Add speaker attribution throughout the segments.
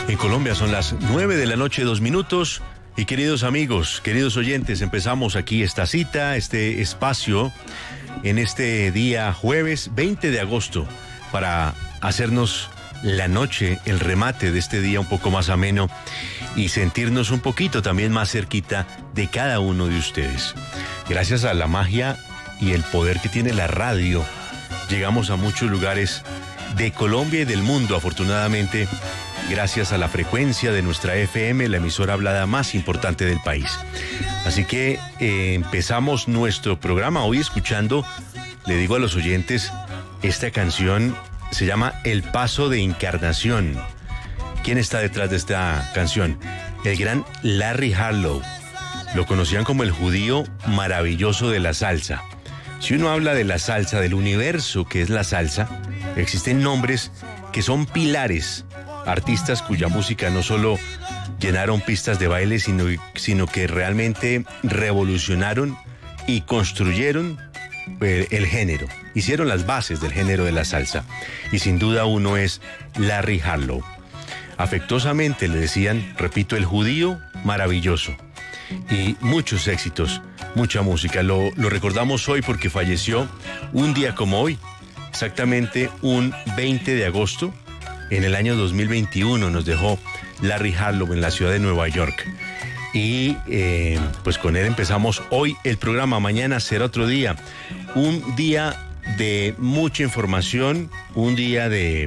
Speaker 1: En Colombia son las 9 de la noche, 2 minutos. Y queridos amigos, queridos oyentes, empezamos aquí esta cita, este espacio, en este día jueves 20 de agosto, para hacernos la noche, el remate de este día un poco más ameno y sentirnos un poquito también más cerquita de cada uno de ustedes. Gracias a la magia y el poder que tiene la radio, llegamos a muchos lugares de Colombia y del mundo, afortunadamente, gracias a la frecuencia de nuestra FM, la emisora hablada más importante del país. Así que empezamos nuestro programa hoy escuchando, le digo a los oyentes, esta canción se llama El Paso de Encarnación. ¿Quién está detrás de esta canción? El gran Larry Harlow. Lo conocían como el judío maravilloso de la salsa. Si uno habla de la salsa, del universo que es la salsa, existen nombres que son pilares, artistas cuya música no solo llenaron pistas de baile, sino que realmente revolucionaron y construyeron el género, hicieron las bases del género de la salsa. Y sin duda uno es Larry Harlow. Afectuosamente le decían, repito, el judío maravilloso. Y muchos éxitos, mucha música. Lo recordamos hoy porque falleció un día como hoy, exactamente un 20 de agosto, en el año 2021 nos dejó Larry Harlow en la ciudad de Nueva York. Y pues con él empezamos hoy el programa. Mañana será otro día, un día de mucha información, un día de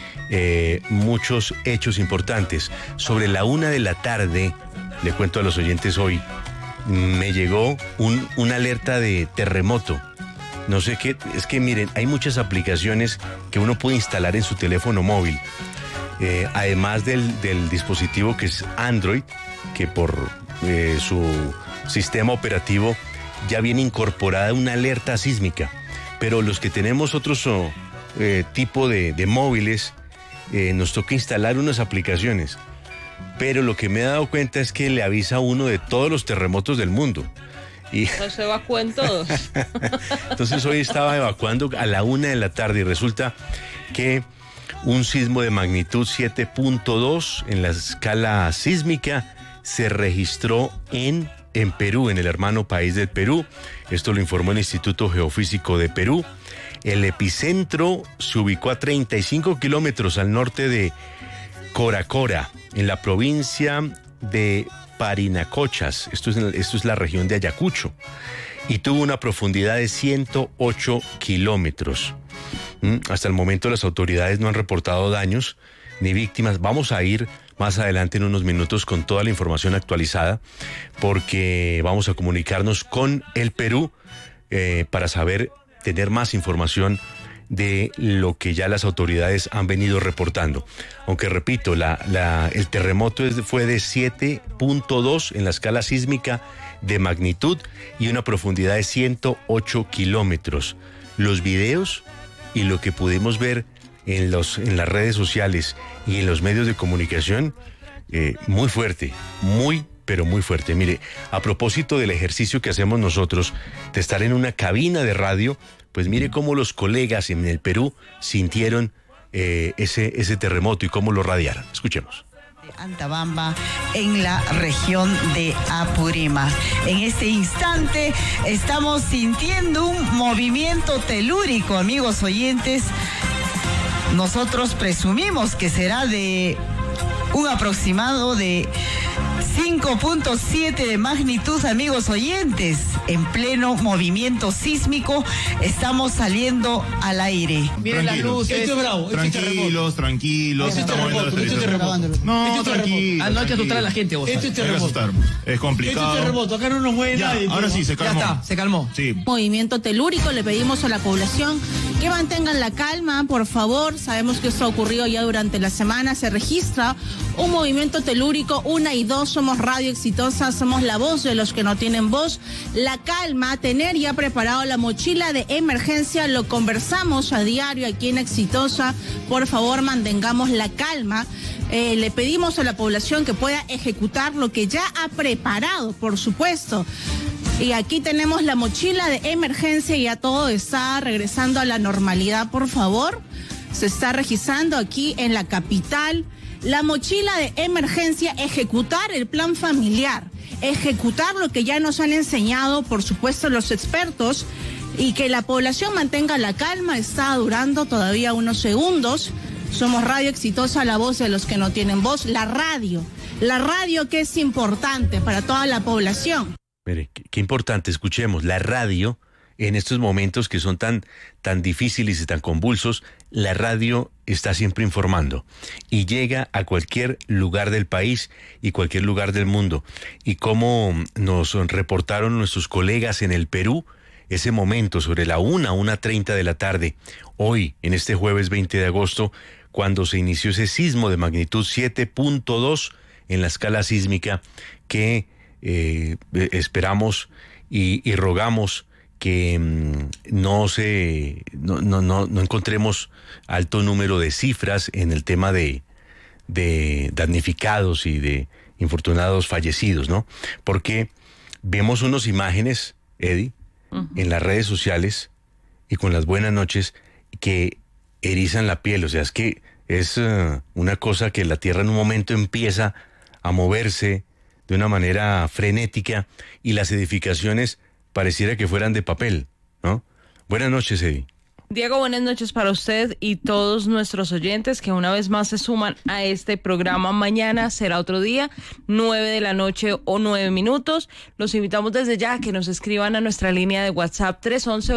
Speaker 1: muchos hechos importantes. Sobre la 1 de la tarde, le cuento a los oyentes hoy, me llegó una alerta de terremoto. No sé qué, es que miren, hay muchas aplicaciones que uno puede instalar en su teléfono móvil. Además del dispositivo que es Android, que por su sistema operativo ya viene incorporada una alerta sísmica. Pero los que tenemos otros tipo de móviles, nos toca instalar unas aplicaciones. Pero lo que me he dado cuenta es que le avisa a uno de todos los terremotos del mundo. Y
Speaker 2: no se evacúen todos.
Speaker 1: Entonces hoy estaba evacuando a la 1 de la tarde y resulta que un sismo de magnitud 7.2 en la escala sísmica se registró en Perú, en el hermano país del Perú. Esto lo informó el Instituto Geofísico de Perú. El epicentro se ubicó a 35 kilómetros al norte de Coracora, en la provincia de Parinacochas. Esto es la región de Ayacucho. Y tuvo una profundidad de 108 kilómetros. Hasta el momento las autoridades no han reportado daños ni víctimas. Vamos a ir más adelante en unos minutos con toda la información actualizada, porque vamos a comunicarnos con el Perú para tener más información de lo que ya las autoridades han venido reportando. Aunque repito, el terremoto fue de 7.2 en la escala sísmica de magnitud y una profundidad de 108 kilómetros. Los videos y lo que pudimos ver en las redes sociales y en los medios de comunicación, muy fuerte, pero muy fuerte. Mire, a propósito del ejercicio que hacemos nosotros de estar en una cabina de radio, pues mire cómo los colegas en el Perú sintieron ese terremoto y cómo lo radiaron. Escuchemos.
Speaker 3: Antabamba, en la región de Apurímac. En este instante estamos sintiendo un movimiento telúrico, amigos oyentes. Nosotros presumimos que será de un aproximado de 5.7 de magnitud, amigos oyentes. En pleno movimiento sísmico estamos saliendo al aire.
Speaker 4: Miren las luces.
Speaker 5: Esto es bravo. Tranquilos.
Speaker 4: Estamos viendo
Speaker 5: No, tranquilo.
Speaker 4: Anoche asustar a la gente, vos.
Speaker 5: Esto es terremoto. Es complicado.
Speaker 4: Esto es terremoto. Acá no nos mueve nadie.
Speaker 5: Ahora sí, se calmó.
Speaker 4: Ya está, se calmó.
Speaker 5: Sí.
Speaker 6: Movimiento telúrico, le pedimos a la población que mantengan la calma, por favor. Sabemos que esto ha ocurrido ya durante la semana. Se registra un movimiento telúrico, 1 y 2, somos Radio Exitosa, somos la voz de los que no tienen voz. La calma, tener ya preparado la mochila de emergencia, lo conversamos a diario aquí en Exitosa. Por favor, mantengamos la calma. Le pedimos a la población que pueda ejecutar lo que ya ha preparado, por supuesto. Y aquí tenemos la mochila de emergencia y ya todo está regresando a la normalidad, por favor. se está registrando aquí en la capital. La mochila de emergencia, ejecutar el plan familiar, ejecutar lo que ya nos han enseñado, por supuesto, los expertos, y que la población mantenga la calma. Está durando todavía unos segundos. Somos Radio Exitosa, la voz de los que no tienen voz. La radio que es importante para toda la población.
Speaker 1: Mire, qué importante, escuchemos, la radio en estos momentos que son tan difíciles y tan convulsos, la radio está siempre informando y llega a cualquier lugar del país y cualquier lugar del mundo. Y como nos reportaron nuestros colegas en el Perú, ese momento sobre la 1:30 de la tarde, hoy, en este jueves 20 de agosto, cuando se inició ese sismo de magnitud 7.2 en la escala sísmica, que esperamos y rogamos que no encontremos alto número de cifras en el tema de damnificados y de infortunados fallecidos, ¿no? Porque vemos unas imágenes, Eddie, en las redes sociales y con las buenas noches que erizan la piel. O sea, es que es una cosa que la tierra en un momento empieza a moverse de una manera frenética y las edificaciones pareciera que fueran de papel, ¿no? Buenas noches, Eddie.
Speaker 2: Diego, buenas noches para usted y todos nuestros oyentes que una vez más se suman a este programa. Mañana será otro día, 9 de la noche o 9 minutos. Los invitamos desde ya a que nos escriban a nuestra línea de WhatsApp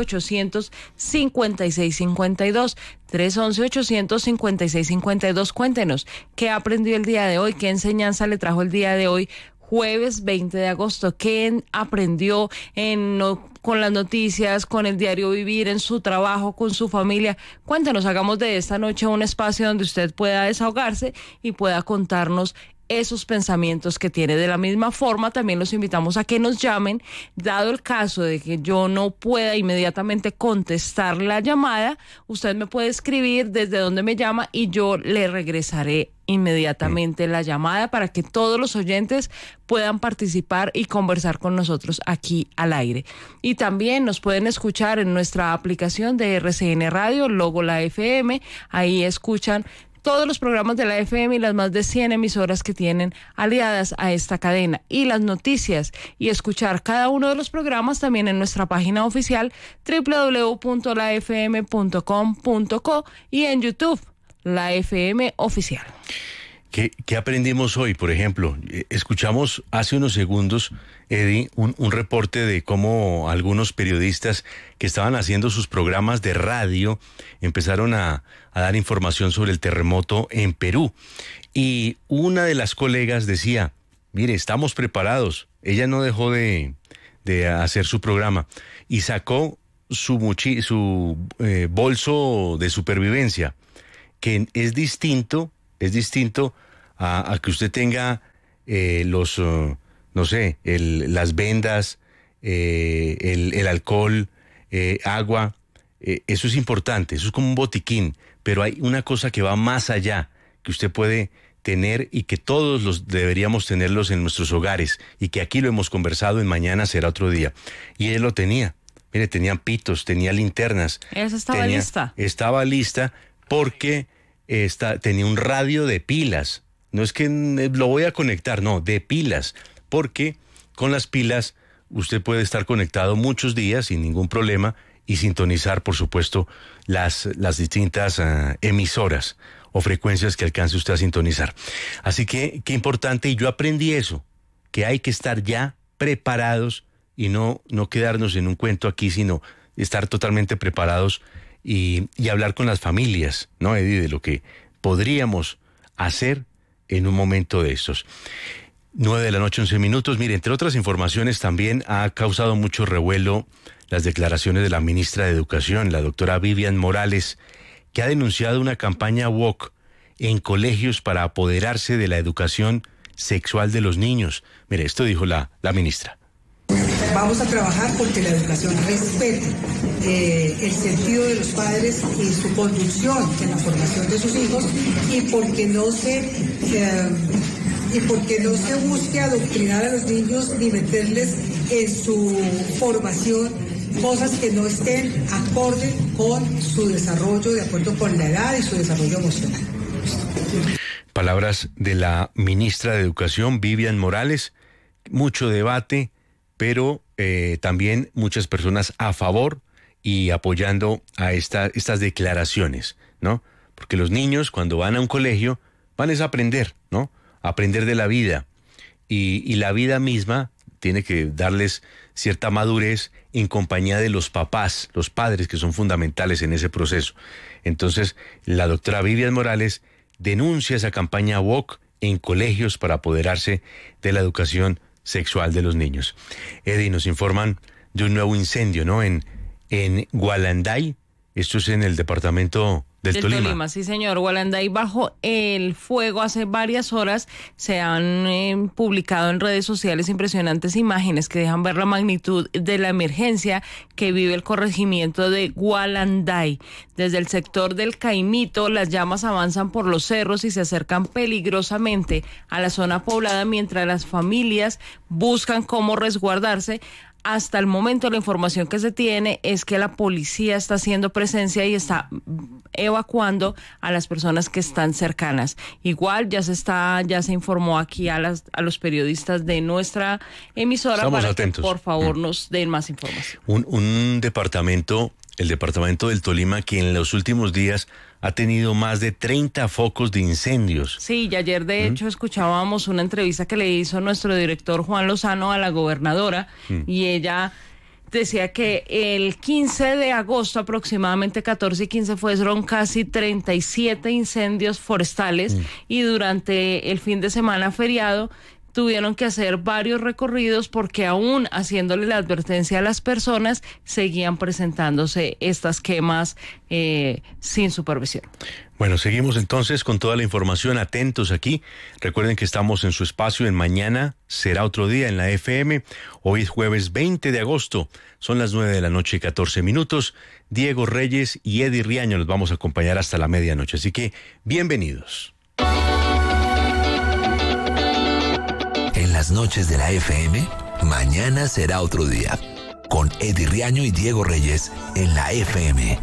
Speaker 2: 311-800-5652. 311-800-5652. Cuéntenos qué aprendió el día de hoy, qué enseñanza le trajo el día de hoy, jueves 20 de agosto, qué aprendió con las noticias, con el diario vivir, en su trabajo, con su familia. Cuéntanos, hagamos de esta noche un espacio donde usted pueda desahogarse y pueda contarnos esos pensamientos que tiene. De la misma forma, también los invitamos a que nos llamen, dado el caso de que yo no pueda inmediatamente contestar la llamada, usted me puede escribir desde donde me llama y yo le regresaré inmediatamente la llamada para que todos los oyentes puedan participar y conversar con nosotros aquí al aire. Y también nos pueden escuchar en nuestra aplicación de RCN Radio, logo la FM, ahí escuchan todos los programas de la FM y las más de 100 emisoras que tienen aliadas a esta cadena, y las noticias y escuchar cada uno de los programas también en nuestra página oficial www.lafm.com.co y en YouTube, La FM Oficial.
Speaker 1: ¿Qué aprendimos hoy? Por ejemplo, escuchamos hace unos segundos, Eddie, un reporte de cómo algunos periodistas que estaban haciendo sus programas de radio empezaron a dar información sobre el terremoto en Perú. Y una de las colegas decía, mire, estamos preparados. Ella no dejó de hacer su programa y sacó su bolso de supervivencia, que es distinto a que usted tenga las vendas, el alcohol, agua. Eso es importante, eso es como un botiquín, pero hay una cosa que va más allá, que usted puede tener y que todos deberíamos tenerlos en nuestros hogares, y que aquí lo hemos conversado, en Mañana Será Otro Día. Y él lo tenía. Mire, tenían pitos, tenía linternas.
Speaker 2: Esa estaba lista.
Speaker 1: Estaba lista porque tenía un radio de pilas. No es que lo voy a conectar, no, de pilas. Porque con las pilas usted puede estar conectado muchos días sin ningún problema y sintonizar, por supuesto, las distintas emisoras o frecuencias que alcance usted a sintonizar. Así que, qué importante, y yo aprendí eso, que hay que estar ya preparados y no quedarnos en un cuento aquí, sino estar totalmente preparados y hablar con las familias, ¿no, Eddie? De lo que podríamos hacer en un momento de estos. 9 de la noche, 11 minutos. Mire, entre otras informaciones, también ha causado mucho revuelo las declaraciones de la ministra de Educación, la doctora Vivian Morales, que ha denunciado una campaña woke en colegios para apoderarse de la educación sexual de los niños. Mire, esto dijo la ministra.
Speaker 7: Vamos a trabajar porque la educación respete el sentido de los padres y su conducción en la formación de sus hijos, y porque no se busque adoctrinar a los niños ni meterles en su formación cosas que no estén acorde con su desarrollo, de acuerdo con la edad y su desarrollo emocional.
Speaker 1: Palabras de la ministra de Educación, Vivian Morales. Mucho debate, pero también muchas personas a favor y apoyando a estas declaraciones, ¿no? Porque los niños cuando van a un colegio van a aprender, ¿no? Aprender de la vida. Y la vida misma tiene que darles cierta madurez en compañía de los papás, los padres, que son fundamentales en ese proceso. Entonces, la doctora Vivian Morales denuncia esa campaña WOC en colegios para apoderarse de la educación sexual de los niños. Eddie, nos informan de un nuevo incendio, ¿no? En Gualanday, esto es en el departamento del Tolima.
Speaker 2: Sí, señor. Gualanday bajo el fuego hace varias horas. Se han publicado en redes sociales impresionantes imágenes que dejan ver la magnitud de la emergencia que vive el corregimiento de Gualanday. Desde el sector del Caimito, las llamas avanzan por los cerros y se acercan peligrosamente a la zona poblada mientras las familias buscan cómo resguardarse. Hasta el momento la información que se tiene es que la policía está haciendo presencia y está evacuando a las personas que están cercanas. Igual ya se informó aquí a los periodistas de nuestra emisora.
Speaker 1: Estamos
Speaker 2: para
Speaker 1: atentos.
Speaker 2: Que por favor nos den más información.
Speaker 1: Un departamento, el departamento del Tolima, que en los últimos días ha tenido más de 30 focos de incendios.
Speaker 2: Sí, y ayer de hecho escuchábamos una entrevista que le hizo nuestro director Juan Lozano a la gobernadora y ella decía que el 15 de agosto, aproximadamente 14 y 15, fueron casi 37 incendios forestales y durante el fin de semana feriado tuvieron que hacer varios recorridos porque aún haciéndole la advertencia a las personas seguían presentándose estas quemas sin supervisión.
Speaker 1: Bueno, seguimos entonces con toda la información, atentos aquí. Recuerden que estamos en su espacio en Mañana Será Otro Día en la FM. Hoy es jueves 20 de agosto, son las 9 de la noche y 14 minutos. Diego Reyes y Eddie Riaño nos vamos a acompañar hasta la medianoche, así que bienvenidos.
Speaker 8: En las noches de la FM, Mañana Será Otro Día, con Eddie Riaño y Diego Reyes en la FM.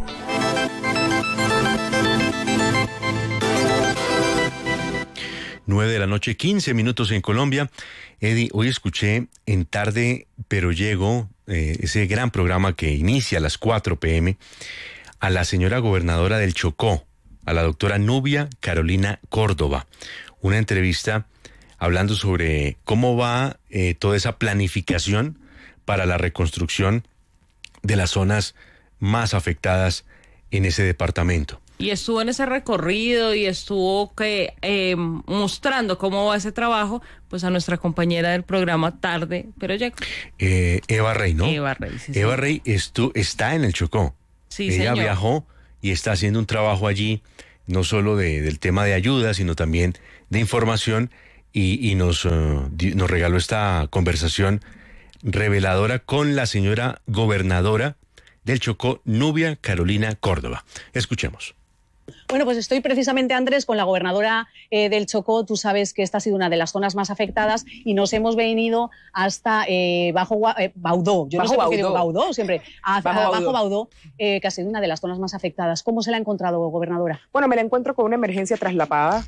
Speaker 1: Nueve de la noche, 15 minutos en Colombia. Eddie, hoy escuché en Tarde Pero Llego, ese gran programa que inicia a las 4 p.m., a la señora gobernadora del Chocó, a la doctora Nubia Carolina Córdoba. Una entrevista hablando sobre cómo va toda esa planificación para la reconstrucción de las zonas más afectadas en ese departamento.
Speaker 2: Y estuvo en ese recorrido y estuvo mostrando cómo va ese trabajo, pues a nuestra compañera del programa Tarde Pero Llego.
Speaker 1: Eva Rey, ¿no?
Speaker 2: Eva Rey, sí.
Speaker 1: Eva Rey está en el Chocó.
Speaker 2: Sí,
Speaker 1: ella
Speaker 2: señor.
Speaker 1: Viajó y está haciendo un trabajo allí, no solo del tema de ayuda, sino también de información, y nos regaló esta conversación reveladora con la señora gobernadora del Chocó, Nubia Carolina Córdoba. Escuchemos.
Speaker 9: Bueno, pues estoy precisamente, Andrés, con la gobernadora del Chocó. Tú sabes que esta ha sido una de las zonas más afectadas y nos hemos venido hasta Bajo Baudó. Yo no sé por qué digo Baudó siempre. Bajo Baudó, que ha sido una de las zonas más afectadas. ¿Cómo se la ha encontrado, gobernadora?
Speaker 10: Bueno, me la encuentro con una emergencia traslapada.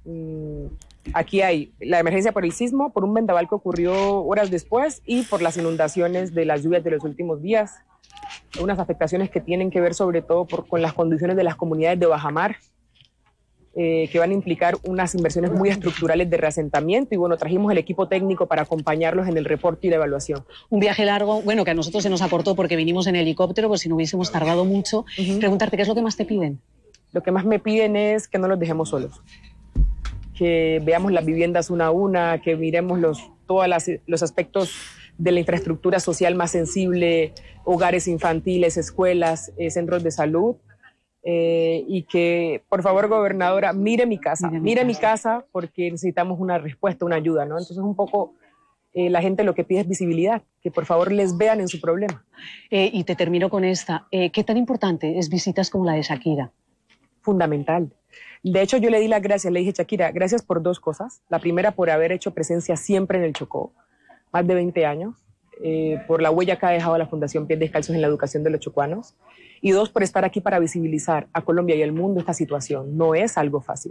Speaker 10: Aquí hay la emergencia por el sismo, por un vendaval que ocurrió horas después y por las inundaciones de las lluvias de los últimos días. Unas afectaciones que tienen que ver sobre todo con las condiciones de las comunidades de bajamar, que van a implicar unas inversiones muy estructurales de reasentamiento y bueno, trajimos el equipo técnico para acompañarlos en el reporte y la evaluación.
Speaker 9: Un viaje largo, bueno, que a nosotros se nos acortó porque vinimos en helicóptero, pues si no hubiésemos tardado mucho. Preguntarte, ¿qué es lo que más te piden?
Speaker 10: Lo que más me piden es que no los dejemos solos, que veamos las viviendas una a una, que miremos todos los aspectos de la infraestructura social más sensible, hogares infantiles, escuelas, centros de salud, y que, por favor, gobernadora, mire mi casa, porque necesitamos una respuesta, una ayuda, ¿no? Entonces, un poco la gente lo que pide es visibilidad, que por favor les vean en su problema.
Speaker 9: Y te termino con esta. ¿Qué tan importante es visitas como la de Shakira?
Speaker 10: Fundamental. De hecho, yo le di las gracias, le dije, Shakira, gracias por dos cosas. La primera, por haber hecho presencia siempre en el Chocó, más de 20 años. por la huella que ha dejado la Fundación Pies Descalzos en la educación de los chocuanos. Y 2, por estar aquí para visibilizar a Colombia y al mundo esta situación. No es algo fácil.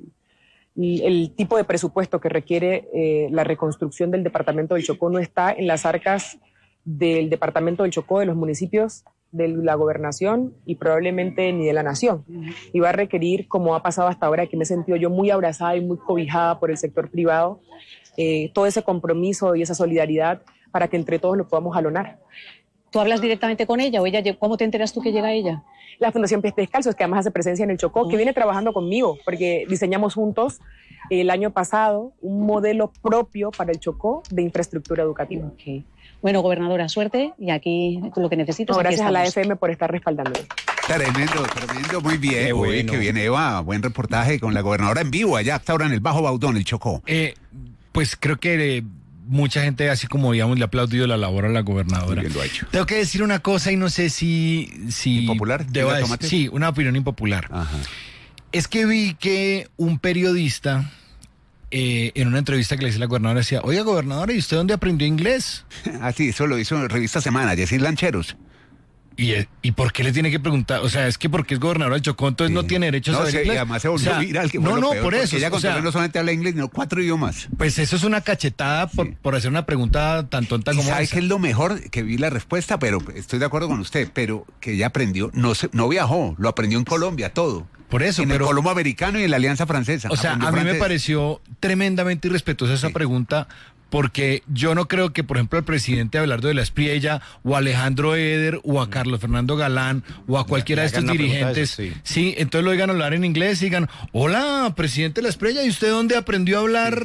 Speaker 10: El tipo de presupuesto que requiere la reconstrucción del departamento del Chocó no está en las arcas del departamento del Chocó, de los municipios, de la gobernación y probablemente ni de la nación. Y va a requerir, como ha pasado hasta ahora, que me he sentido yo muy abrazada y muy cobijada por el sector privado, todo ese compromiso y esa solidaridad para que entre todos lo podamos jalonar.
Speaker 9: ¿Tú hablas directamente con ella o ella, cómo te enteras tú que llega ella?
Speaker 10: La Fundación Pies Descalzos, que además hace presencia en el Chocó, que viene trabajando conmigo, porque diseñamos juntos el año pasado un modelo propio para el Chocó de infraestructura educativa.
Speaker 9: Okay. Bueno, gobernadora, suerte y aquí lo que necesites.
Speaker 10: No, gracias a la FM por estar respaldándome.
Speaker 11: Tremendo, muy bien. Bueno. Qué bien, Eva, buen reportaje con la gobernadora en vivo allá hasta ahora en el Bajo Baudó, en el Chocó.
Speaker 12: Pues creo que mucha gente, así como digamos, le ha aplaudido la labor a la gobernadora.
Speaker 11: Bien lo ha hecho.
Speaker 12: Tengo que decir una cosa y no sé si
Speaker 11: ¿impopular?
Speaker 12: Sí, una opinión impopular.
Speaker 11: Ajá.
Speaker 12: Es que vi que un periodista en una entrevista que le hice a la gobernadora decía: oiga, gobernadora, ¿y usted dónde aprendió inglés?
Speaker 11: Sí, eso lo hizo en Revista Semana, Yacir Lancheros.
Speaker 12: ¿Y por qué le tiene que preguntar? O sea, es que porque es gobernadora del Chocó, entonces no tiene derecho a saber inglés.
Speaker 11: Y además se volvió viral, que fue lo peor,
Speaker 12: por eso.
Speaker 11: Ella no solamente habla inglés, sino 4 idiomas.
Speaker 12: Pues eso es una cachetada por hacer una pregunta tan tonta como esa.
Speaker 11: ¿Sabe qué es lo mejor? Que vi la respuesta, pero estoy de acuerdo con usted, pero que ella aprendió, no viajó, lo aprendió en Colombia, todo.
Speaker 12: Por eso,
Speaker 11: en el Colombo Americano y en la Alianza Francesa.
Speaker 12: O sea, a mí me pareció tremendamente irrespetuosa esa pregunta, porque yo no creo que, por ejemplo, el presidente Abelardo de la Espriella o a Alejandro Eder o a Carlos Fernando Galán o a cualquiera de estos dirigentes, sí, entonces lo oigan hablar en inglés y digan: hola, presidente de la Espriella, ¿y usted dónde aprendió a hablar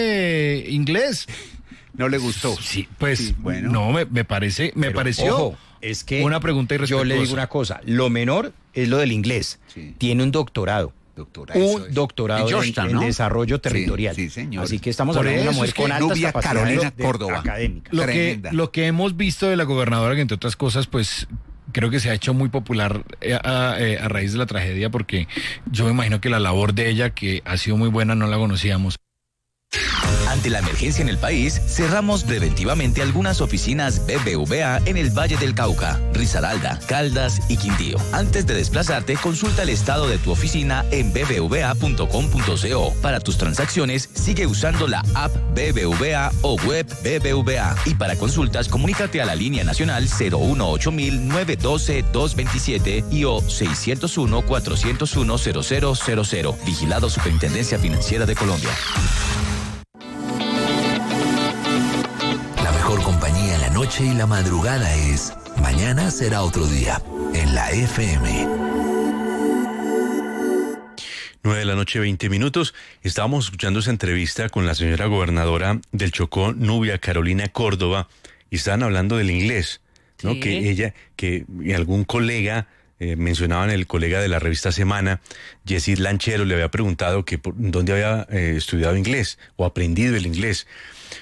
Speaker 12: inglés?
Speaker 11: ¿No le gustó?
Speaker 12: Sí, pues, bueno. No, me pareció
Speaker 13: ojo, es que
Speaker 12: una pregunta irrespetuosa.
Speaker 13: Yo le digo una cosa, lo menor es lo del inglés. Sí. Tiene un doctorado. Un doctorado en desarrollo territorial.
Speaker 11: Sí, señor.
Speaker 13: Así que estamos hablando de una mujer con altas capacidades
Speaker 11: Carolina Córdoba.
Speaker 13: académicas.
Speaker 12: Lo que hemos visto de la gobernadora, que entre otras cosas, pues creo que se ha hecho muy popular a raíz de la tragedia, porque yo me imagino que la labor de ella, que ha sido muy buena, no la conocíamos.
Speaker 14: Ante la emergencia en el país, cerramos preventivamente algunas oficinas BBVA en el Valle del Cauca, Risaralda, Caldas y Quindío. Antes de desplazarte, consulta el estado de tu oficina en bbva.com.co. Para tus transacciones, sigue usando la app BBVA o web BBVA. Y para consultas, comunícate a la línea nacional 018-912-227 y o 601-401-0000. Vigilado Superintendencia Financiera de Colombia.
Speaker 8: Compañía en la noche y la madrugada es Mañana será otro día en la FM.
Speaker 1: 9:20 a.m. Estábamos escuchando esa entrevista con la señora gobernadora del Chocó, Nubia Carolina Córdoba, y estaban hablando del inglés, ¿no? Sí. Que algún colega, mencionaban el colega de la revista Semana, Yacir Lancheros, le había preguntado que dónde había estudiado inglés o aprendido el inglés.